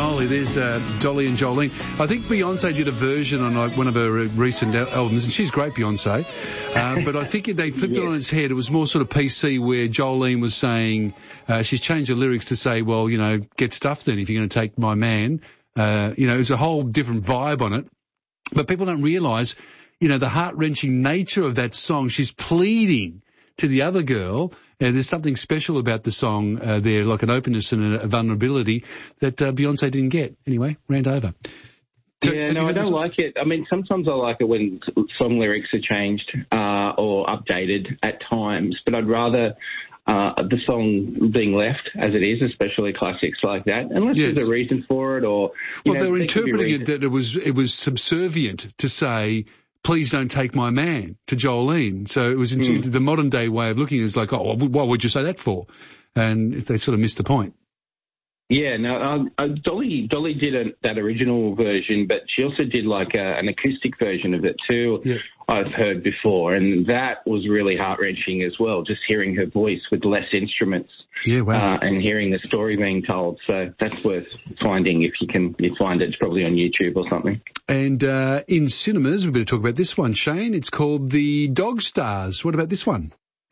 Magnolia. There's Dolly and Jolene. I think Beyonce did a version on one of her recent albums, and she's great, Beyonce. But I think they flipped it on its head. It was more sort of PC, where Jolene was saying, she's changed the lyrics to say, well, you know, get stuffed then if you're going to take my man. You know, there's a whole different vibe on it. But people don't realise, you know, the heart-wrenching nature of that song. She's pleading to the other girl. There's something special about the song there, like an openness and a vulnerability that Beyonce didn't get. Anyway, rant over. Yeah, no, I don't like it. I mean, sometimes I like it when song lyrics are changed or updated at times, but I'd rather the song being left as it is, especially classics like that, unless there's a reason for it or... Well, they were interpreting it that it was subservient to say, please don't take my man, to Jolene. So it was the modern day way of looking is like, oh, what would you say that for? And they sort of missed the point. Yeah, no, Dolly did that original version, but she also did like an acoustic version of it too. Yeah. I've heard before, and that was really heart-wrenching as well, just hearing her voice with less instruments. Yeah, wow. And hearing the story being told. So that's worth finding if you can find it. It's probably on YouTube or something. And in cinemas, we better talk about this one, Shane. It's called The Dog Stars. What about this one?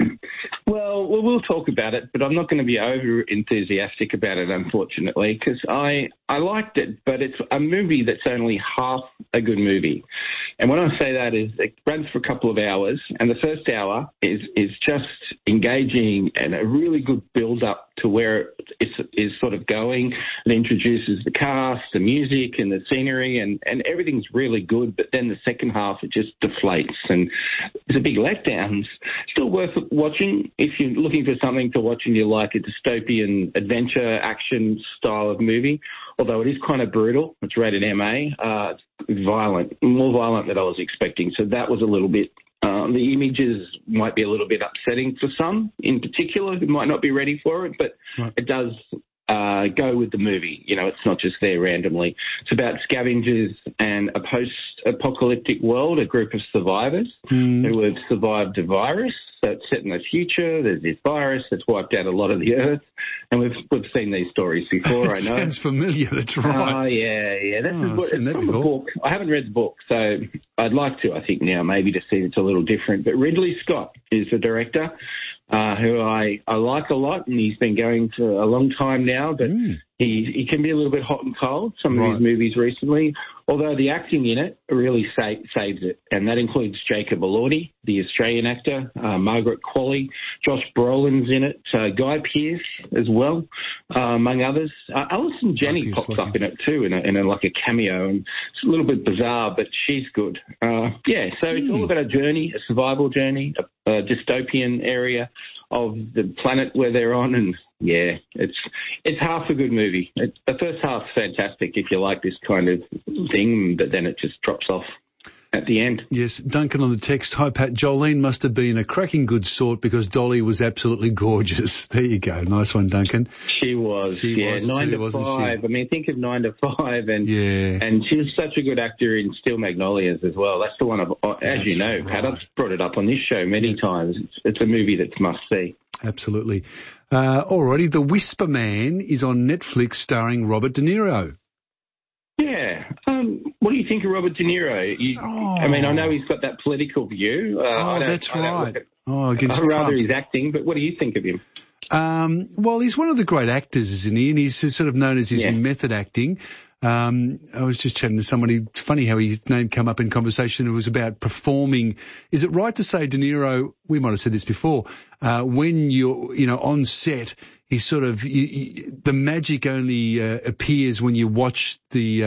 Well, we'll talk about it, but I'm not going to be over enthusiastic about it, unfortunately, because I liked it, but it's a movie that's only half a good movie. And when I say that is it runs for a couple of hours, and the first hour is just engaging and a really good build-up to where it is sort of going. It introduces the cast, the music, and the scenery, and everything's really good, but then the second half, it just deflates, and it's a big letdown. Still worth watching if you're looking for something to watch and you like a dystopian adventure action style of movie, although it is kind of brutal. It's rated MA. It's violent, more violent than I was expecting. So that was a little bit, the images might be a little bit upsetting for some in particular who might not be ready for it, but it does go with the movie. You know, it's not just there randomly. It's about scavengers and a post-apocalyptic world, a group of survivors who have survived a virus. So it's set in the future. There's this virus that's wiped out a lot of the earth. And we've seen these stories before, I know. Sounds familiar, that's right. Oh, yeah. It's from the book. I haven't read the book, so I'd like to, I think, now, maybe to see it's a little different. But Ridley Scott is the director, who I like a lot, and he's been going for a long time now, but he can be a little bit hot and cold, some of his movies recently, although the acting in it really saves it, and that includes Jacob Elordi, the Australian actor, Margaret Qualley, Josh Brolin's in it, Guy Pearce as well, among others. Alison Janney pops up in it too, in like a cameo, and it's a little bit bizarre, but she's good. So it's all about a journey, a survival journey, a dystopian area of the planet where they're on, and it's half a good movie. The first half's fantastic if you like this kind of thing, but then it just drops off at the end. Yes, Duncan on the text, hi Pat, Jolene must have been a cracking good sort because Dolly was absolutely gorgeous. There you go, nice one, Duncan. She was 9 to 5. I mean, think of 9 to 5, and she was such a good actor in Steel Magnolias as well. That's the one, as you know, Pat, I've brought it up on this show many times. It's a movie that's must see. Absolutely. Alrighty, The Whisper Man is on Netflix starring Robert De Niro. Yeah. What do you think of Robert De Niro? I mean, I know he's got that political view. That's right. I'd rather he's acting, but what do you think of him? Well, he's one of the great actors, isn't he? And he's sort of known as his method acting. I was just chatting to somebody. It's funny how his name came up in conversation. It was about performing. Is it right to say De Niro, we might have said this before, when you're, on set, he sort of, the magic only appears when you watch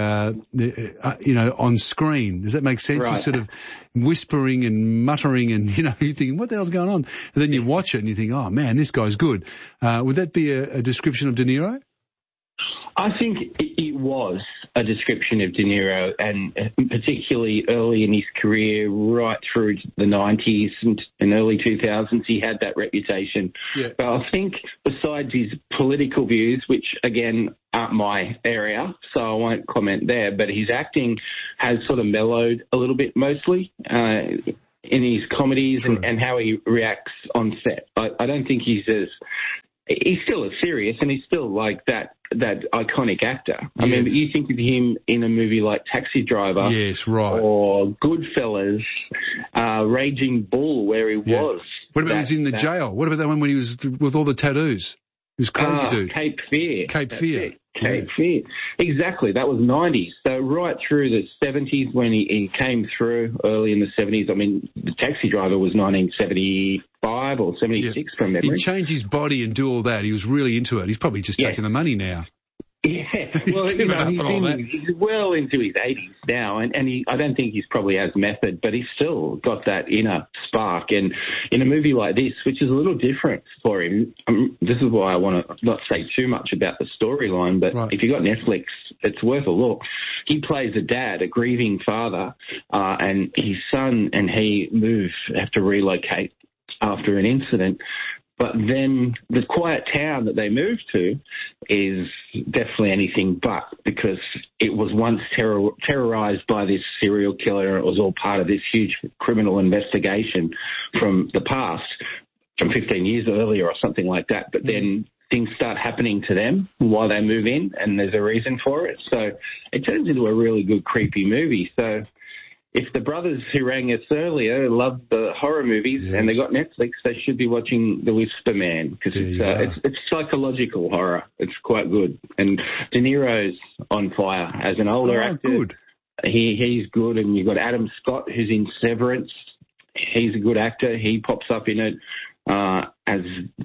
on screen. Does that make sense? Right. You're sort of whispering and muttering and, you're thinking, what the hell's going on? And then you watch it and you think, oh man, this guy's good. Would that be a description of De Niro? I think it was a description of De Niro, and particularly early in his career, right through the 90s and early 2000s, he had that reputation. Yeah. But I think besides his political views, which, again, aren't my area, so I won't comment there, but his acting has sort of mellowed a little bit mostly in his comedies and how he reacts on set. I don't think he's as he's still as serious, and he's still like that iconic actor. I mean, you think of him in a movie like Taxi Driver, yes, right, or Goodfellas, Raging Bull, where he was. What about he was in the jail? What about that one when he was with all the tattoos? He was crazy, dude. Cape Fear. Cape Fear. Cape Fear. Exactly. That was 90s. So right through the 70s when he came through, early in the 70s. I mean, the Taxi Driver was 1975 or 76 from memory. He'd change his body and do all that. He was really into it. He's probably just taking the money now. Yeah, well, he's well into his 80s now, and I don't think he's probably as method, but he's still got that inner spark. And in a movie like this, which is a little different for him, this is why I want to not say too much about the storyline, but if you got Netflix, it's worth a look. He plays a dad, a grieving father, and his son and he have to relocate after an incident. But then the quiet town that they moved to is definitely anything but, because it was once terrorized by this serial killer. It was all part of this huge criminal investigation from the past, from 15 years earlier or something like that. But then things start happening to them while they move in, and there's a reason for it. So it turns into a really good, creepy movie. So if the brothers who rang us earlier love the horror movies and they got Netflix, they should be watching The Whisper Man, because it's psychological horror. It's quite good. And De Niro's on fire as an older actor. Good. He's good. And you've got Adam Scott, who's in Severance. He's a good actor. He pops up in it as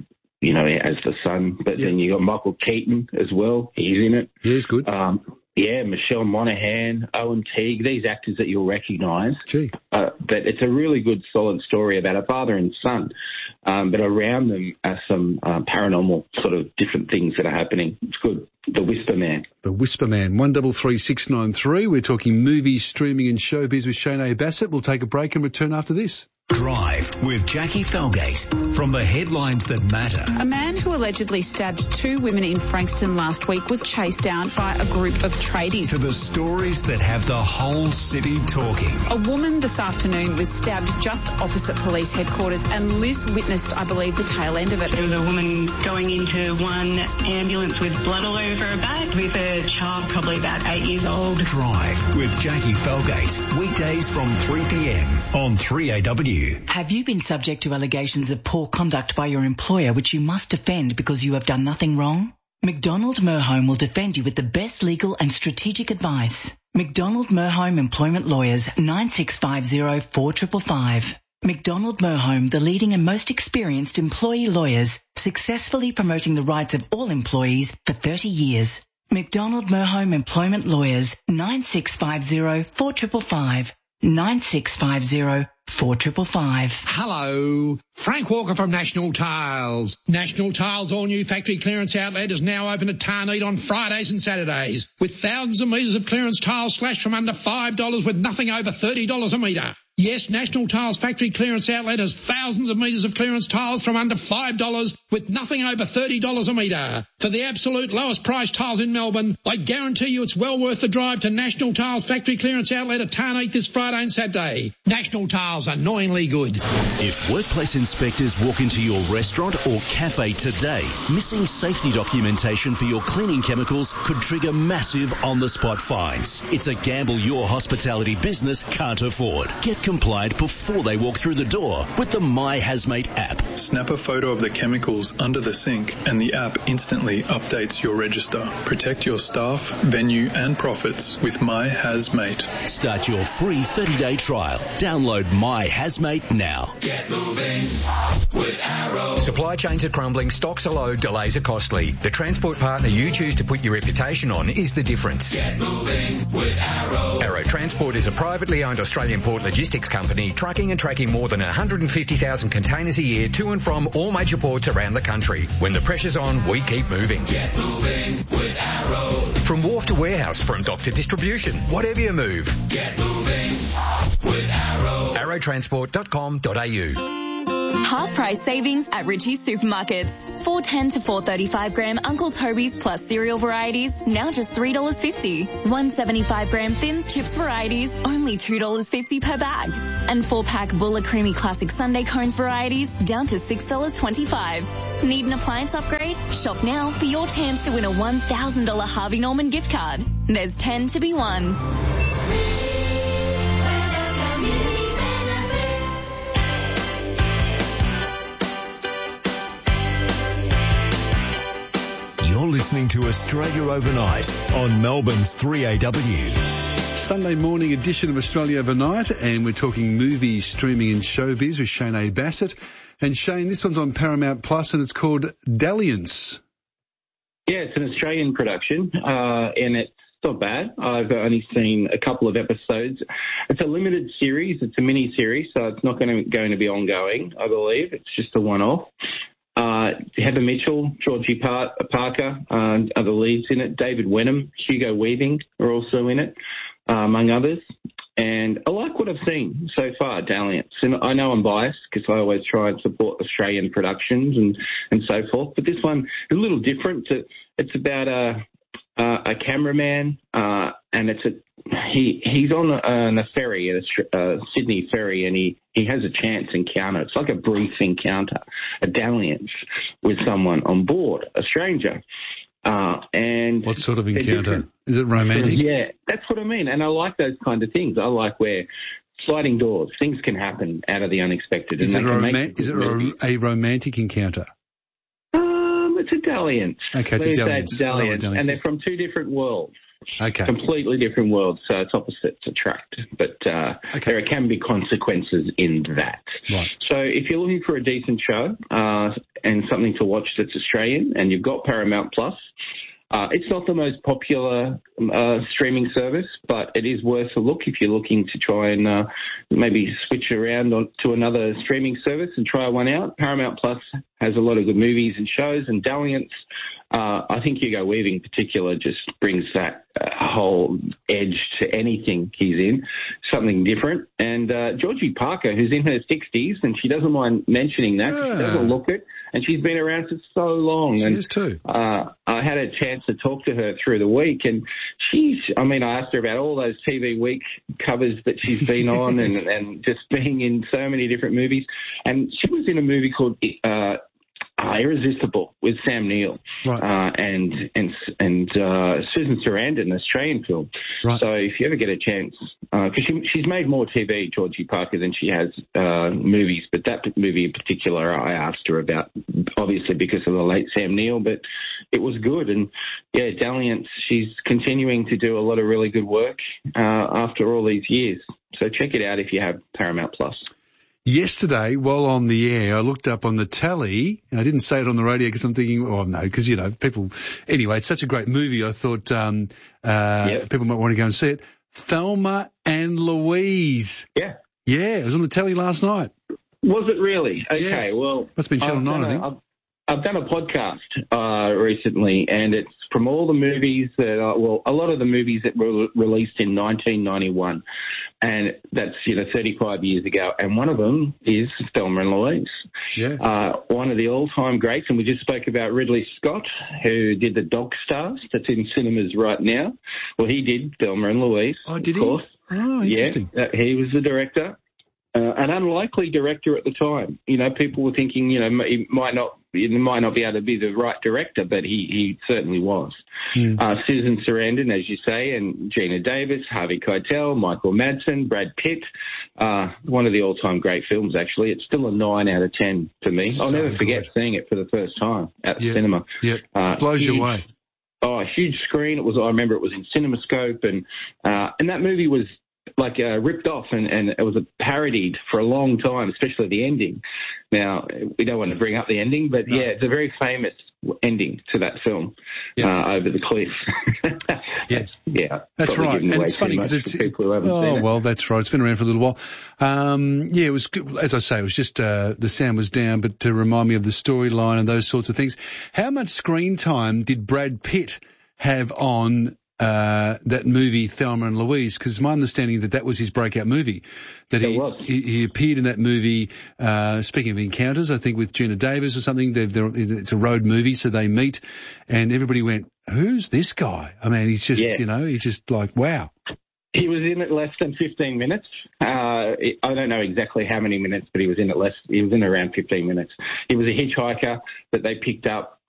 the son. But then you got Michael Keaton as well. He's in it. He's good. Michelle Monaghan, Owen Teague, these actors that you'll recognise. But it's a really good, solid story about a father and son. But around them are some paranormal sort of different things that are happening. It's good. The Whisper Man. The Whisper Man, 133693. We're talking movies, streaming and showbiz with Shane A. Bassett. We'll take a break and return after this. Drive with Jackie Felgate, from the headlines that matter. A man who allegedly stabbed 2 women in Frankston last week was chased down by a group of tradies. To the stories that have the whole city talking. A woman this afternoon was stabbed just opposite police headquarters, and Liz witnessed, I believe, the tail end of it. There was a woman going into one ambulance with blood all over her back, with a child probably about 8 years old. Drive with Jackie Felgate, weekdays from 3 p.m. on 3AW. Have you been subject to allegations of poor conduct by your employer which you must defend because you have done nothing wrong? McDonald Merholm will defend you with the best legal and strategic advice. McDonald Merholm Employment Lawyers, 9650 4555. McDonald Merholm, the leading and most experienced employee lawyers, successfully promoting the rights of all employees for 30 years. McDonald Merholm Employment Lawyers, 9650 4555. 9650 4555. Hello, Frank Walker from National Tiles. National Tiles' all-new factory clearance outlet is now open at Tarneed on Fridays and Saturdays, with thousands of metres of clearance tiles slashed from under $5 with nothing over $30 a metre. Yes, National Tiles factory clearance outlet has thousands of metres of clearance tiles from under $5 with nothing over $30 a metre. For the absolute lowest price tiles in Melbourne, I guarantee you it's well worth the drive to National Tiles factory clearance outlet at Tarneed this Friday and Saturday. National Tiles, annoyingly good. If workplace inspectors walk into your restaurant or cafe today, missing safety documentation for your cleaning chemicals could trigger massive on-the-spot fines. It's a gamble your hospitality business can't afford. Get compliant before they walk through the door with the My Hazmate app. Snap a photo of the chemicals under the sink and the app instantly updates your register. Protect your staff, venue and profits with My Hazmate. Start your free 30-day trial. Download My Hazmate now. Get moving with Arrow. Supply chains are crumbling, stocks are low, delays are costly. The transport partner you choose to put your reputation on is the difference. Get moving with Arrow. Arrow Transport is a privately owned Australian port logistics company trucking and tracking more than 150,000 containers a year to and from all major ports around the country. When the pressure's on, we keep moving. Get moving with Arrow. From wharf to warehouse, from dock to distribution, whatever you move. Get moving with Arrow. Arrowtransport.com.au. Half-price savings at Ritchie's Supermarkets. 410 to 435-gram Uncle Toby's plus cereal varieties, now just $3.50. 175-gram Thins Chips varieties, only $2.50 per bag. And 4-pack Bulla Creamy Classic Sundae Cones varieties, down to $6.25. Need an appliance upgrade? Shop now for your chance to win a $1,000 Harvey Norman gift card. There's 10 to be won. You're listening to Australia Overnight on Melbourne's 3AW. Sunday morning edition of Australia Overnight, and we're talking movies, streaming and showbiz with Shane A. Bassett. And Shane, this one's on Paramount Plus and it's called Dalliance. Yeah, it's an Australian production, and it's not bad. I've only seen a couple of episodes. It's a limited series. It's a mini-series, so it's not going to be ongoing, I believe. It's just a one-off. Heather Mitchell, Georgie Parker are the leads in it. David Wenham, Hugo Weaving are also in it, among others. And I like what I've seen so far, Dalliance. And I know I'm biased because I always try and support Australian productions and so forth. But this one is a little different. It's about a cameraman, and he's on a ferry, a Sydney ferry, and he has a chance encounter. It's like a brief encounter, a dalliance with someone on board, a stranger. And what sort of encounter? Is it romantic? Yeah, that's what I mean. And I like those kind of things. I like where sliding doors, things can happen out of the unexpected. Is it a romantic encounter? It's a dalliance. Okay, it's a dalliance. Dalliance. And they're from two different worlds. Okay. Completely different worlds, so it's opposites attract. But there can be consequences in that. Right. So if you're looking for a decent show and something to watch that's Australian, and you've got Paramount Plus, it's not the most popular streaming service, but it is worth a look if you're looking to try and maybe switch around to another streaming service and try one out. Paramount Plus has a lot of good movies and shows, and Dalliance, I think Hugo Weaving in particular just brings that whole edge to anything he's in, something different. And Georgie Parker, who's in her 60s, and she doesn't mind mentioning that. She doesn't look it, and she's been around for so long. She is too. I had a chance to talk to her through the week, and I asked her about all those TV Week covers that she's been on and just being in so many different movies. And she was in a movie called Irresistible with Sam Neill, right. and Susan Sarandon, an Australian film. Right. So if you ever get a chance, because she's made more TV, Georgie Parker, than she has movies, but that movie in particular I asked her about, obviously because of the late Sam Neill, but it was good. And yeah, Dalliance, she's continuing to do a lot of really good work after all these years. So check it out if you have Paramount Plus. Yesterday, while on the air, I looked up on the tally, and I didn't say it on the radio because I'm thinking, oh no, because, people, anyway, it's such a great movie. I thought, people might want to go and see it. Thelma and Louise. Yeah. Yeah, it was on the tally last night. Was it really? Okay, yeah. Well. Must have been Channel 9, I think. I've done a podcast recently, and it's from all the movies that a lot of the movies that were released in 1991, and that's 35 years ago. And one of them is Thelma and Louise. Yeah. One of the all-time greats, and we just spoke about Ridley Scott, who did the Dog Stars that's in cinemas right now. Well, he did Thelma and Louise. Oh, did he? Of course. Oh, interesting. Yeah, he was the director. An unlikely director at the time. People were thinking, he might not be able to be the right director, but he certainly was. Mm. Susan Sarandon, as you say, and Gina Davis, Harvey Keitel, Michael Madsen, Brad Pitt. One of the all-time great films, actually. It's still a 9 out of 10 for me. I'll never forget seeing it for the first time at the cinema. Yeah, blows you away. Oh, a huge screen. I remember it was in CinemaScope, and that movie was like ripped off and it was parodied for a long time, especially the ending. Now, we don't want to bring up the ending, but yeah, it's a very famous ending to that film, over the cliff. Yeah, that's right. And it's funny because it's people who haven't seen it. Well, that's right. It's been around for a little while. It was good. As I say, it was just the sound was down, but to remind me of the storyline and those sorts of things. How much screen time did Brad Pitt have on that movie Thelma and Louise? Because my understanding that was his breakout movie. That he appeared in that movie. Speaking of encounters, I think with Gina Davis or something. It's a road movie, so they meet, and everybody went, "Who's this guy?" I mean, he's just he's just like, wow. He was in it less than 15 minutes. I don't know exactly how many minutes, but he was in around 15 minutes. He was a hitchhiker that they picked up